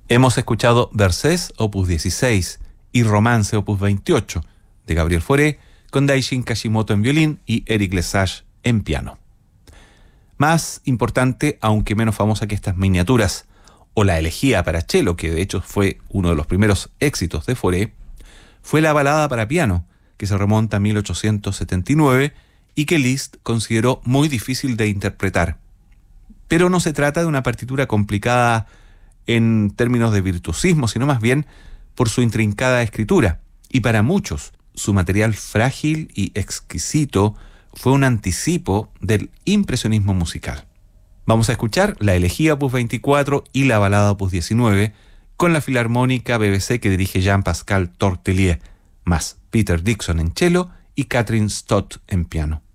Hemos escuchado Versés, opus 16, y Romance, opus 28, de Gabriel Fauré, con Daishin Kashimoto en violín y Eric Lesage en piano. Más importante, aunque menos famosa que estas miniaturas, o la elegía para cello, que de hecho fue uno de los primeros éxitos de Fauré, fue la balada para piano, que se remonta a 1879 y que Liszt consideró muy difícil de interpretar. Pero no se trata de una partitura complicada en términos de virtuosismo, sino más bien por su intrincada escritura. Y para muchos, su material frágil y exquisito fue un anticipo del impresionismo musical. Vamos a escuchar la elegía opus 24 y la balada opus 19 con la Filarmónica BBC que dirige Jean-Pascal Tortelier, más Peter Dixon en cello y Catherine Stott en piano.